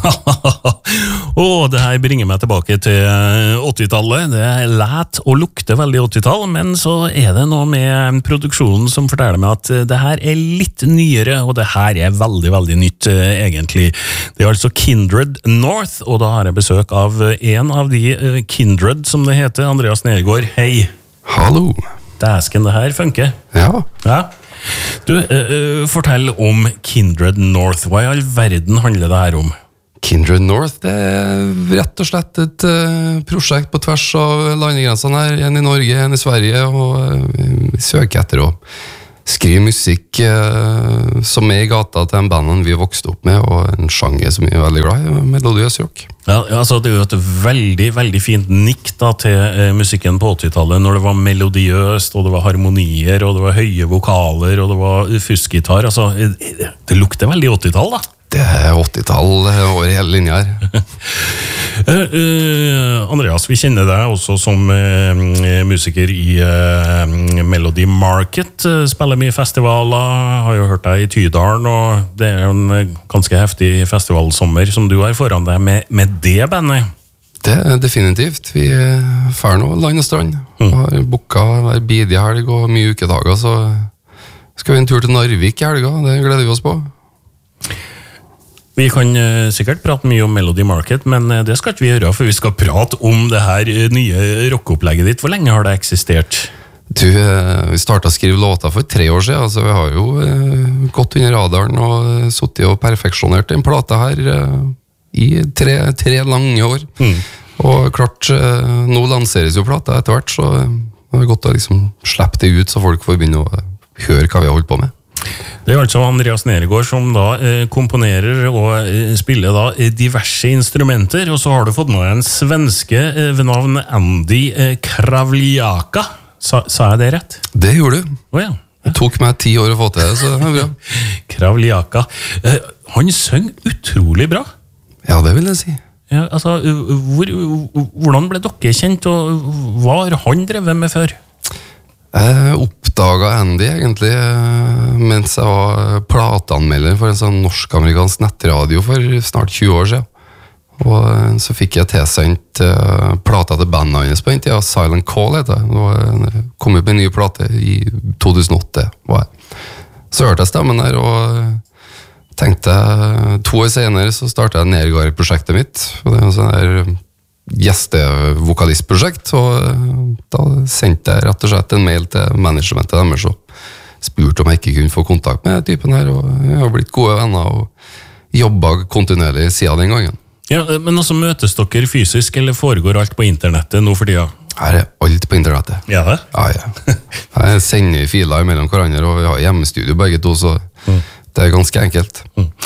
Det her bringer meg tilbake til 80-tallet. Det lät og lukter veldig 80-tall, men så det noe med produksjonen som forteller meg at det her litt nyere, og det her veldig, veldig nytt egentlig. Det altså Kindred North, og da har jeg besøk av en av de Kindred, som det heter, Andreas Nergård. Hei! Hallo! Dæsken, det her funker. Ja. Du, fortell om Kindred North. Hva i all verden handler det her om? Kindred North, det rett og slett et prosjekt på tvers av landegrensene her. En i Norge, en i Sverige, og vi søker etter å skrive musikk som i gata til en banden vi vokste opp med, og en sjanger som vi veldig glad i, melodiøs rock. Ja, altså det jo et veldig, veldig fint nikk da, til musikken på 80-tallet, når det var melodiøst, og det var harmonier, og det var høye vokaler, og det var fuskgitar. Altså, det lukter veldig 80-tall da. Det 80-tall over hele linja her. Andreas, vi kjenner deg også som musiker i Melody Market, spiller mye festivaler, har jo hørt deg i Tydalen, og det en ganske heftig festivalsommer som du har foran deg med det bandet. Det definitivt. Vi fer nå land og strand, har booket hver bidige helg og mye ukedager, så skal vi en tur til Narvik i helga, det gleder vi oss på. Vi kan sikkert prate mye om Melody Market, men det skal ikke vi gjøre, for vi skal prate om det her nye rockeopplegget ditt. Hvor lenge har det eksistert? Du, vi startet å skrive låter for 3 år siden, så vi har jo gått under radaren og suttet og perfeksjonert den plata her i tre lange år. Og klart, nå lanseres jo plata etter hvert, så det er godt å liksom slippe det ut, så folk får begynne å høre hva vi har holdt på med. Det altså Andreas Nergård som da komponerer og spiller da diverse instrumenter, og så har du fått med en svenske ved navn Andy Kravliaka. Sa jeg det rett? Det gjorde du. Ja. Det tok meg 10 år å få til det, så det bra. Kravliaka. Han søng utrolig bra. Ja, det vil jeg si. Ja, altså, hvordan ble dere kjent, og hva har han drevet med før? Jeg oppdaget Andy egentlig mens jeg var plateanmelder for en sånn norsk-amerikansk nettradio for snart 20 år siden. Og så fikk jeg tilsendt plata til bandet hans på den tiden, Silent Call heter det. Det kom opp en ny plate i 2008. Så hørte jeg stemmen der, og tenkte 2 år senere så startet jeg Nergård-prosjektet mitt. Og det er en sånn der gjestevokalistprosjekt, og da sendte jeg rett og slett en mail til managementet deres og spurte om jeg ikke kunne få kontakt med typen her, og jeg har blitt gode venner og jobbet kontinuerlig siden den gangen. Ja, men altså møtes dere fysisk, eller foregår alt på internettet nå for tiden? Her alt på internettet. Ja det? Ja. Jeg sender filer mellom hverandre, og vi har hjemmestudio begge to, så det ganske enkelt.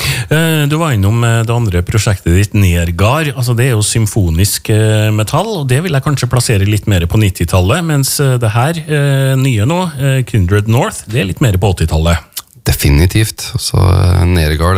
Du var innom det andre prosjektet ditt, Nergård. Altså, det jo symfonisk metall, og det vil jeg kanskje plassere litt mer på 90-tallet, mens det her nye nå, Kindred North, det litt mer på 80-tallet. Definitivt. Så Nergård,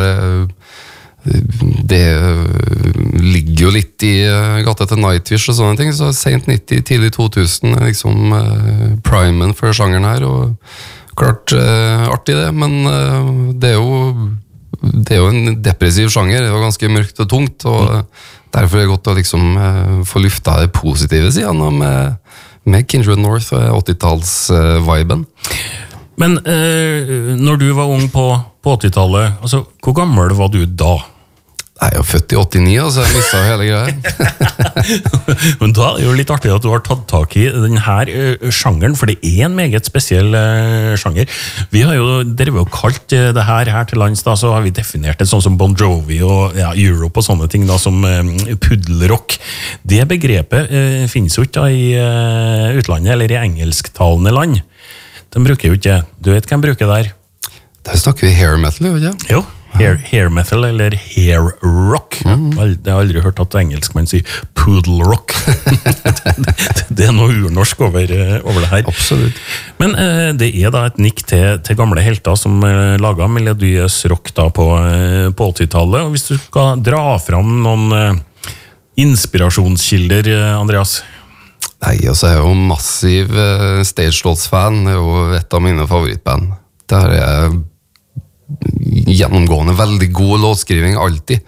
det ligger jo litt i gata til Nightwish og sånne ting, så sent 90, tidlig 2000, liksom primen for sjangeren her, og klart artig det, men det er jo en depressiv sjanger, det er jo ganske mørkt og tungt, og derfor er det godt å liksom få lufta det positive siden med Kindred North og 80-talls-viben. Men når du var ung på 80-tallet, altså, hvor gammel var du da? Jeg jo født i 89, altså jeg mistet hele greia. Men da det jo litt artig at du har tatt tak i denne sjangeren, for det en meget spesiell sjanger. Vi har jo drevet og kalt det her til lands, da, så har vi definert det sånn som Bon Jovi og Europe og sånne ting da, som puddelrock. Det begrepet finnes jo ikke i utlandet, eller i engelsktalende land. De bruker jo ikke, du vet hva de bruker der? Der snakker vi hair metal, jo ikke? Jo. Hair metal eller hair rock. Jeg har aldri hørt at engelskmenn sier poodle rock. Det noe urnorsk over det her. Absolutt. Men det da et nikk til gamle helter som laget melodiøs rock da på 80-tallet. Og hvis du skal dra fram noen inspirasjonskilder, Andreas? Nei, altså jeg jo massiv Stage Dolls-fan. Det jo et av mine favorittband. Der jeg gjennomgående veldig god låtskriving alltid,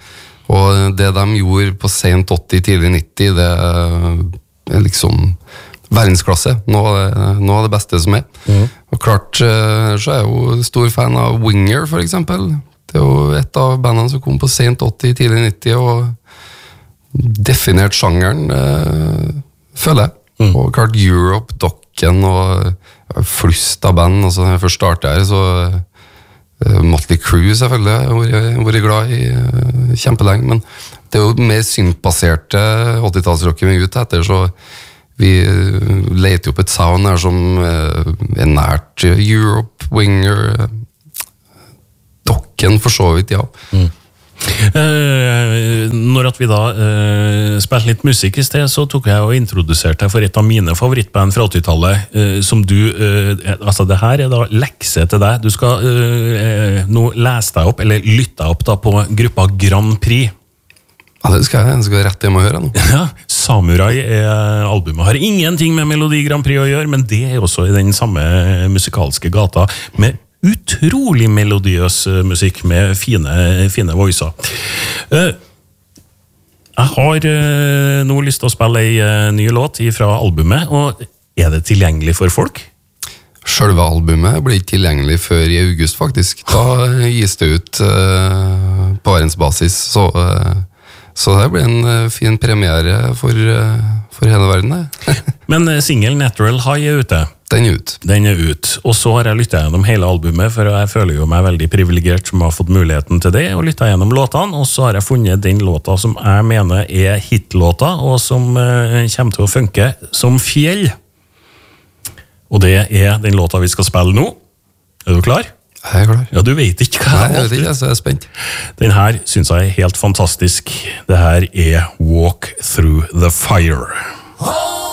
Og det de gjorde på sent 80, tidlig 90, det er liksom verdensklasse. Noe av det beste som er. Og klart, så er jeg jo stor fan av Winger, for eksempel. Det er jo et av bandene som kom på sent 80, tidlig 90, og definert sjangeren, føler jeg. Og klart Europe, Dokken og flust av band. Altså, når jeg først startet her, så Motley Crue selvfølgelig, jeg har vært glad i kjempelenge, men det er jo mer syntbaserte 80-tallsrocken vi er ute etter, så vi leter jo på et sound her som er nært Europe, Winger, Dokken for så vidt, ja. Når at vi da spilte litt musikk i sted, så tok jeg og introduserte deg for et av mine favorittband fra 80-tallet, som du, altså det her er da lekse til deg. Du skal nå lese deg opp, eller lytte deg opp da på gruppa Grand Prix. Ja, det skal jeg rett hjem og høre nå. Ja, Samurai er albumet. Har ingenting med Melodi Grand Prix å gjøre, men det er også i den samme musikalske gata, med utrolig melodiøs musikk, med fine voicer. Jeg har nå lyst til å spille en ny låt fra albumet, og er det tilgjengelig for folk? Selve albumet blir ikke tilgjengelig før i august, faktisk. Da gis det ut på verdensbasis, så det blir en fin premiere for hele verden. Men singelen Natural High er ute. Den er ut. Den er ut. Og så har jeg lyttet gjennom hele albumet, for jeg føler jo meg veldig privilegert som har fått muligheten til det, og lyttet gjennom låtene, og så har jeg funnet den låta som jeg mener er hitlåta, og som kommer til å funke som fjell. Og det er den låta vi skal spille nå. Er du klar? Jeg er klar. Ja, du vet ikke hva Nei, jeg vet ikke, så jeg er spent. Den her synes jeg er helt fantastisk. Det her er Walk Through the Fire.